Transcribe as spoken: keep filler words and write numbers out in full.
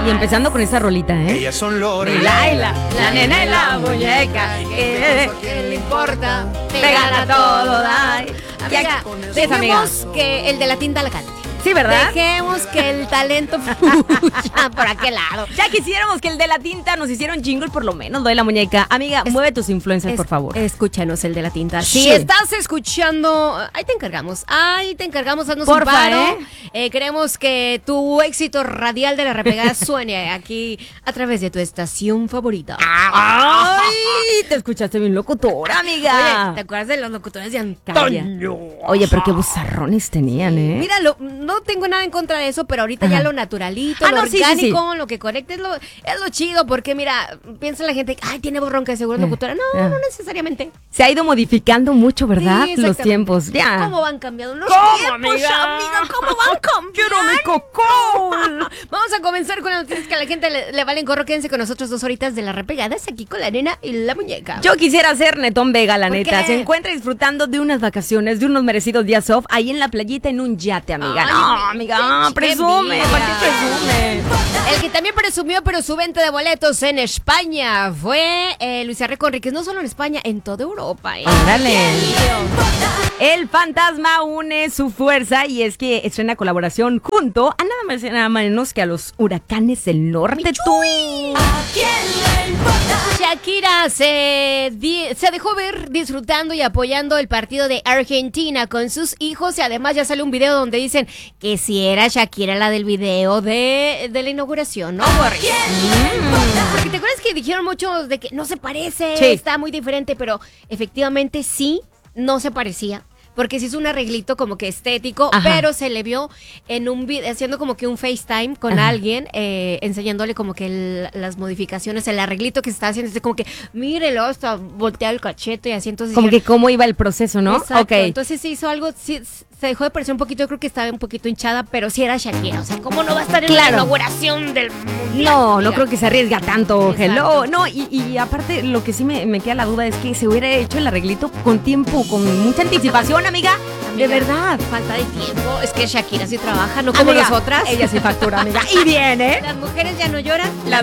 Y empezando con esa rolita, ¿eh? Ellas son Lore, Laila, la nena y la muñeca. ¿Qué le importa? Pegan a todo, dai. Amiga, Sí, esa amiga. dejemos que el de la tinta la cante. Sí, ¿verdad? Dejemos que el talento fluya por aquel lado. Ya quisiéramos que el de la tinta nos hiciera un jingle por lo menos, lo de la muñeca. Amiga, Es- mueve tus influencias, Es- por favor. Escúchanos el de la tinta. Sí. Si estás escuchando, ahí te encargamos. Ahí te encargamos, haznos un Porfa, paro. ¿eh? Eh, queremos que tu éxito radial de la repegada suene aquí a través de tu estación favorita. ¡Ay! Te escuchaste bien locutora, amiga. Oye, ¿te acuerdas de los locutores de Calla. Antonio? Oye, pero qué bozarrones tenían, ¿eh? Mira, lo- no tengo nada en contra de eso, pero ahorita Ajá. ya lo naturalito, Ah, lo no, sí, sí, orgánico, lo que conecta es lo, es lo chido, porque mira, piensa la gente, ay, tiene borrón que seguro es locutora. No, Ah. no necesariamente. Se ha ido modificando mucho, ¿verdad? Sí, Los exactamente. tiempos. Ya. ¿Cómo van cambiando los ¿Cómo, tiempos, amiga? amiga? ¿Cómo van cambiando? ¡Quiero mi cocón! Vamos a comenzar con las noticias que a la gente le, le valen gorro. Quédense con nosotros dos horitas de las repegadas aquí con la nena y la muñeca. Yo quisiera ser Netón Vega, la ¿Por neta. qué? Se encuentra disfrutando de unas vacaciones, de unos merecidos días off, ahí en la playita en un yate, amiga. Ay, no, qué- amiga, qué presume. envidia. ¿Para qué presume? El que también presumió, pero su venta de boletos en España fue eh, Luis R. Conríquez, no solo en España, en toda Europa. ¿eh? Órale. El fantasma une su fuerza y es que estrena colaboración junto a nada más y nada menos que a los Huracanes del Norte. Tú. Shakira se, di- se dejó ver disfrutando y apoyando el partido de Argentina con sus hijos y además ya sale un video donde dicen que si era Shakira la del video de, de la inauguración, ¿no? Porque, porque te acuerdas que dijeron muchos de que no se parece, Sí. está muy diferente, pero efectivamente sí, no se parecía. Porque se hizo un arreglito como que estético, Ajá. pero se le vio en un video, haciendo como que un FaceTime con Ajá. alguien, eh, enseñándole como que el- las modificaciones, el arreglito que se está haciendo, es como que, mírelo, hasta voltea el cachete y así, entonces... Como que dijeron, cómo iba el proceso, ¿no? Exacto, Ok. entonces se hizo algo, sí, se dejó de parecer un poquito, yo creo que estaba un poquito hinchada, pero sí era Shakira, o sea, ¿cómo no va a estar en Claro. la inauguración del mundial? No, no amiga? creo que se arriesga tanto, Exacto. hello. No, y, y aparte lo que sí me, me queda la duda es que se hubiera hecho el arreglito con tiempo, con mucha anticipación, amiga. De Amiga, verdad. Falta de tiempo, es que Shakira sí trabaja, no como Amiga, nosotras. Ella sí factura, amiga. Y viene. Las mujeres ya no lloran, Las